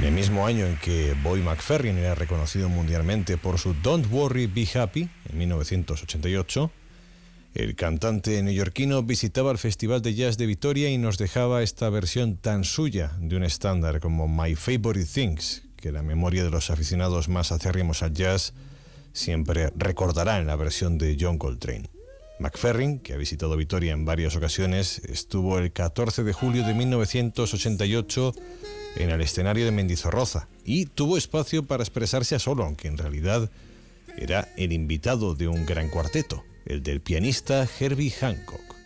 En el mismo año en que Bobby McFerrin era reconocido mundialmente por su Don't Worry, Be Happy, en 1988, el cantante neoyorquino visitaba el Festival de Jazz de Vitoria y nos dejaba esta versión tan suya de un estándar como My Favorite Things, que la memoria de los aficionados más acérrimos al jazz siempre recordará en la versión de John Coltrane. McFerrin, que ha visitado Vitoria en varias ocasiones, estuvo el 14 de julio de 1988 en el escenario de Mendizorroza y tuvo espacio para expresarse a solo, aunque en realidad era el invitado de un gran cuarteto, el del pianista Herbie Hancock.